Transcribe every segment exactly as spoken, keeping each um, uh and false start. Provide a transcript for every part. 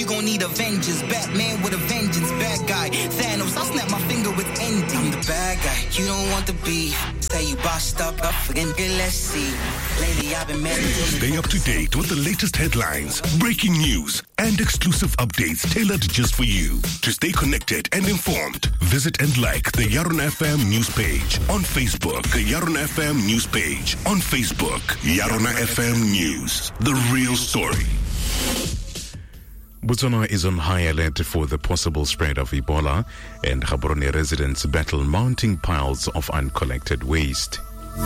you gon' need Avengers. Batman with a vengeance, bad guy. Thanos, I snap my finger with ending. I'm the bad guy, you don't want the beef. Say you bossed up, up again, let's see. Lately I've been mad. Stay up to date with the latest headlines, breaking news, and exclusive updates tailored just for you. To stay connected and informed, visit and like the Yarona F M news page on Facebook. The Yarona F M news page on Facebook. Yarona F M News, the real story. Botswana is on high alert for the possible spread of Ebola, and Gaborone residents battle mounting piles of uncollected waste.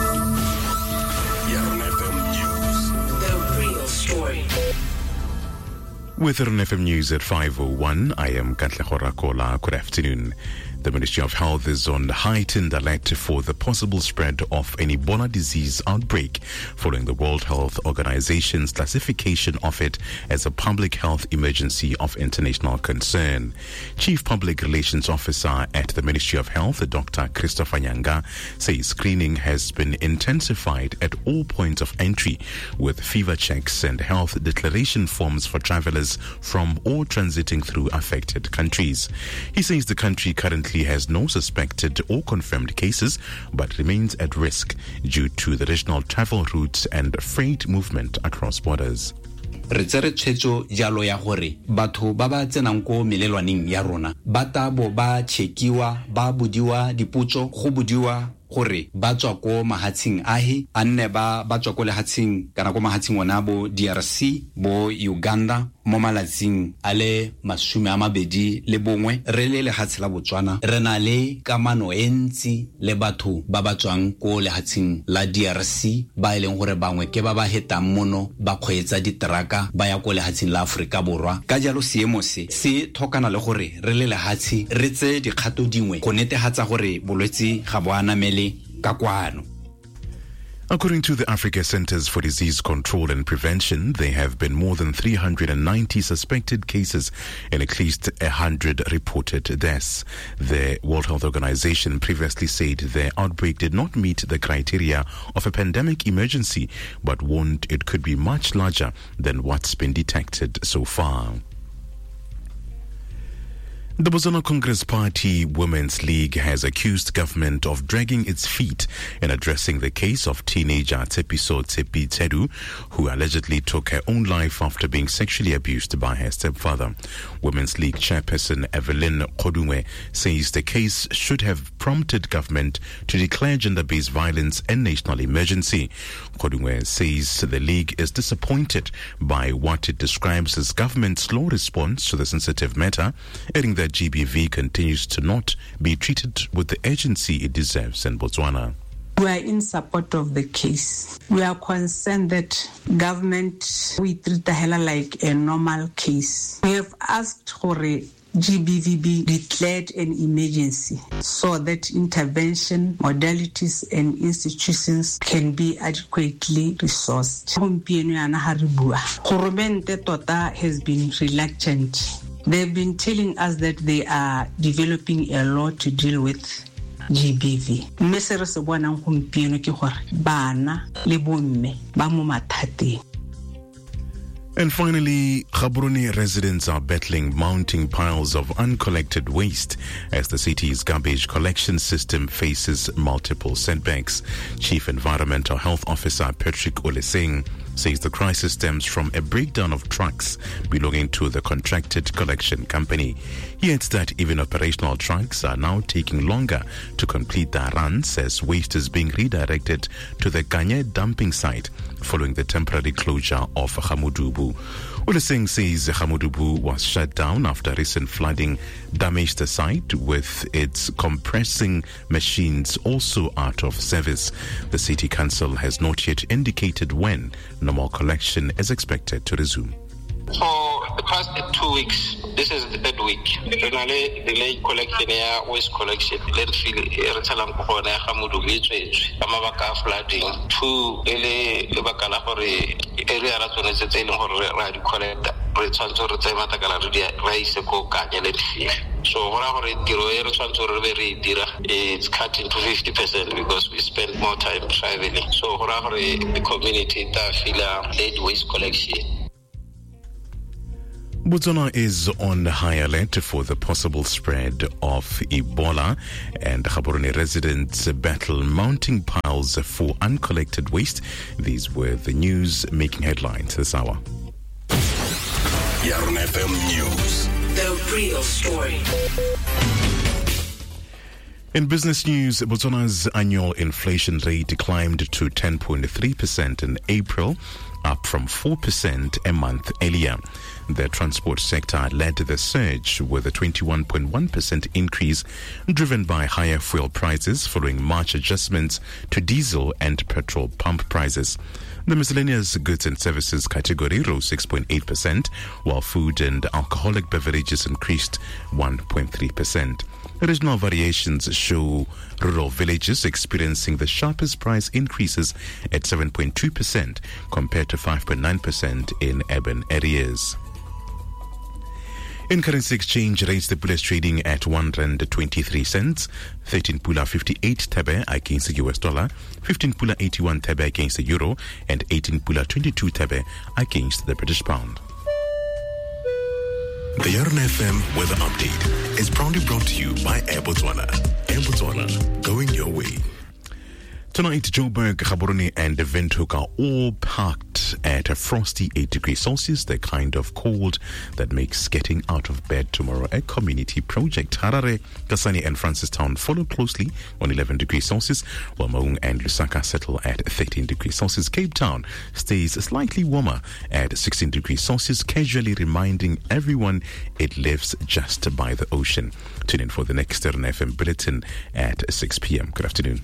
Yarona F M News, the real story. With Yarona F M News at five oh one, I am Katlego Rakola. Good afternoon. The Ministry of Health is on heightened alert for the possible spread of an Ebola disease outbreak following the World Health Organization's classification of it as a public health emergency of international concern. Chief Public Relations Officer at the Ministry of Health, Doctor Christopher Nyanga, says screening has been intensified at all points of entry with fever checks and health declaration forms for travelers from or transiting through affected countries. He says the country currently has no suspected or confirmed cases, but remains at risk due to the regional travel routes and freight movement across borders. Re tsere tshwetso jalo ya gore batho ba ba tsenang ko melelwaneng ya rona ba tabo ba chekiwa ba budiwa dipotso go budiwa gore ba tswa ko mahatsheng ahe anne ba ba tswa ko lehatsheng kana ko mahatsheng ona bo D R C bo Uganda mo malatsing ale masume a mabedi le bongwe re le lehatshe la Botswana re na le kamano entsi le batho ba ba tswang ko lehatsheng la D R C ba ileng gore bangwe ke ba ba hetang mono ba kgwetsa ditraka ba ya ko lehatsheng la Afrika Borwa ka jalo seemo se se thokana le gore re le lehatshe re tse dikgato dingwe go netehatsa gore bolwetse ga bo anamele ka kwano. According to the Africa Centers for Disease Control and Prevention, there have been more than three hundred ninety suspected cases and at least one hundred reported deaths. The World Health Organization previously said the outbreak did not meet the criteria of a pandemic emergency, but warned it could be much larger than what's been detected so far. The Botswana Congress Party Women's League has accused government of dragging its feet in addressing the case of teenager Tshepiso Tshepi Tsedu, who allegedly took her own life after being sexually abused by her stepfather. Women's League chairperson Evelyn Kodungwe says the case should have prompted government to declare gender-based violence a national emergency. Kodungwe says the league is disappointed by what it describes as government's slow response to the sensitive matter, adding that G B V continues to not be treated with the urgency it deserves in Botswana. We are in support of the case. We are concerned that government, we treat the hella like a normal case. We have asked for a G B V be declared an emergency so that intervention modalities and institutions can be adequately resourced. Goromente tota has been reluctant. They've been telling us that they are developing a law to deal with G B V. Mme se bonang gompieno ke gore bana le bomme ba mo mathateng. And finally, Gaborone residents are battling mounting piles of uncollected waste as the city's garbage collection system faces multiple setbacks. Chief Environmental Health Officer Patrick Oleseng says the crisis stems from a breakdown of trucks belonging to the contracted collection company. He adds that even operational trucks are now taking longer to complete their runs as waste is being redirected to the Kanye dumping site following the temporary closure of Gamodubu. Oleseng says Gamodubu was shut down after recent flooding damaged the site, with its compressing machines also out of service. The city council has not yet indicated when normal collection is expected to resume. For the past two weeks, this is the third week. Renale delay collection ya waste collection. Let feel retsalang go bona ga modu le tswetswe. Ka mabaka flooding. Two ele le bakala gore area ra tsone tse leng gore ra di collect. Re tshwantse re tsaya matakala re di raise go kanya le feel. So hora gore tiro e re tshwantse re be re dira it's cut into fifty percent because we spend more time traveling. So hora gore the community ta feel late waste collection. Botswana is on high alert for the possible spread of Ebola, and Gaborone residents battle mounting piles for uncollected waste. These were the news making headlines this hour. Yarn F M News. The real story. In business news, Botswana's annual inflation rate climbed to ten point three percent in April, up from four percent a month earlier. The transport sector led the surge with a twenty-one point one percent increase, driven by higher fuel prices following March adjustments to diesel and petrol pump prices. The miscellaneous goods and services category rose six point eight percent, while food and alcoholic beverages increased one point three percent. Regional variations show rural villages experiencing the sharpest price increases at seven point two percent compared to five point nine percent in urban areas. In currency exchange rates, the pula is trading at one rand twenty-three cents, thirteen pula fifty-eight tebe against the U S dollar, fifteen pula eighty-one tebe against the euro, and eighteen pula twenty-two tebe against the British pound. The Yarn F M Weather Update is proudly brought to you by Air Botswana. Air Botswana, going your way. Tonight, Joburg, Gaborone and Windhoek are all parked at a frosty eight degrees Celsius, the kind of cold that makes getting out of bed tomorrow a community project. Harare, Kasane and Francistown follow closely on eleven degrees Celsius, while Maung and Lusaka settle at thirteen degrees Celsius. Cape Town stays slightly warmer at sixteen degrees Celsius, casually reminding everyone it lives just by the ocean. Tune in for the next Yarn F M bulletin at six p.m. Good afternoon.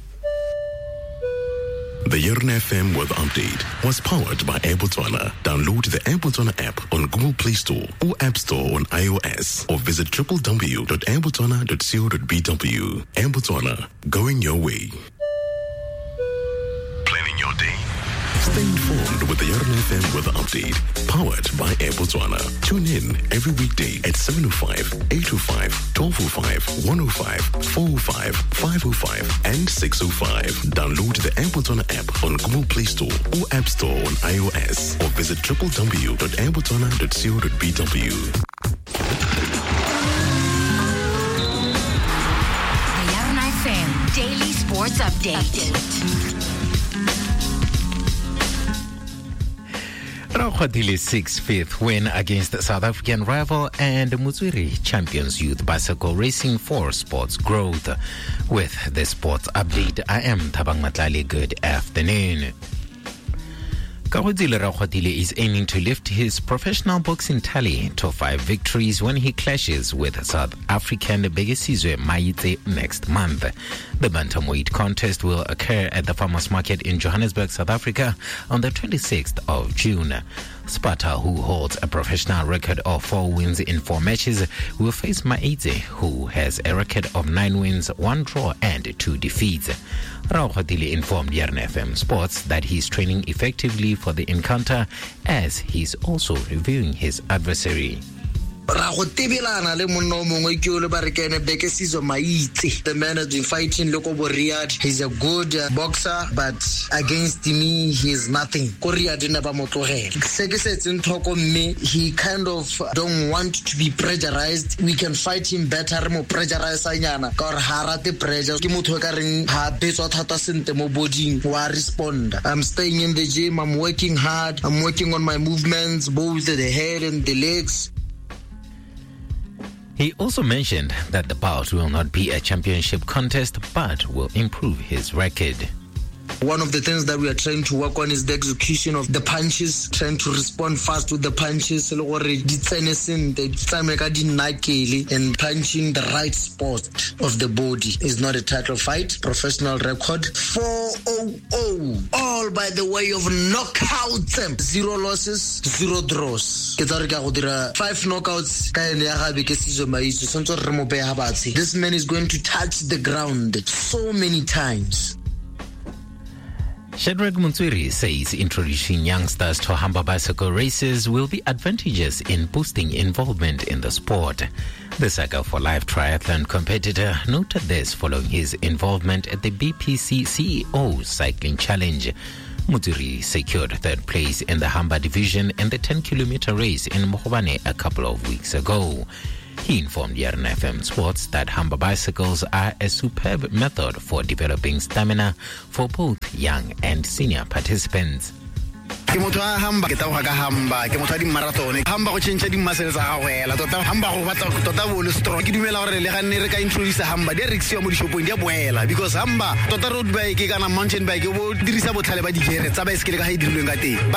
The Yarn F M Weather Update was powered by Air Botswana. Download the Air Botswana app on Google Play Store or App Store on iOS, or visit w w w dot air botswana dot co dot b w. Air Botswana, going your way. Planning your day. Stay informed with the Yarn F M Weather Update, powered by Air Botswana. Tune in every weekday at seven oh five, eight oh five, twelve oh five, one oh five, four oh five, five oh five, and six oh five. Download the Air Botswana app on Google Play Store or App Store on iOS, or visit w w w dot air botswana dot co dot b w. The Yarn F M Daily Sports Update. Update. Rauchwadile's sixth win against South African rival and Mutswiri champions youth bicycle racing for sports growth. With the sports update, I am Thabang Matlali. Good afternoon. Kagodzile Rauchwadile is aiming to lift his professional boxing tally to five victories when he clashes with South African Begesizwe Maite next month. The bantamweight contest will occur at the Farmers Market in Johannesburg, South Africa on the twenty-sixth of June. Sparta, who holds a professional record of four wins in four matches, will face Maite, who has a record of nine wins, one draw, and two defeats. Rauchwadile informed Yarn F M Sports that he's training effectively for the encounter, as he's also reviewing his adversary. The man has been fighting Lokobo Riyadh. He's a good uh, boxer, but against me, he is nothing. He kind of don't want to be pressurized. We can fight him better, more pressurized. Respond. I'm staying in the gym. I'm working hard. I'm working on my movements, both the head and the legs. He also mentioned that the bout will not be a championship contest, but will improve his record. One of the things that we are trying to work on is the execution of the punches, trying to respond fast with the punches, and punching the right spot of the body. Is not a title fight, professional record. four oh oh, all by the way of knockout. Zero losses, zero draws. Five knockouts. This man is going to touch the ground so many times. Shadrack Mutswiri says introducing youngsters to Hamba bicycle races will be advantageous in boosting involvement in the sport. The Cycle for Life triathlon competitor noted this following his involvement at the B P C C E O Cycling Challenge. Mutsiri secured third place in the Hamba division in the ten kilometer race in Mokobane a couple of weeks ago. He informed Y R N F M Sports that Hamba bicycles are a superb method for developing stamina for both young and senior participants. Ke motho a hamba ke tawa ka hamba ke motho a di marathon hamba go change di muscles a gagwela tota hamba go batla tota bo le strong ke dumela gore le ga nne re ka introduce hamba di rexiwa mo di shopong di a boela because hamba tota road bike kana mountain bike bo dirisa botlhale ba di gere tsa bicycle ka ha e dirilweng ka teng.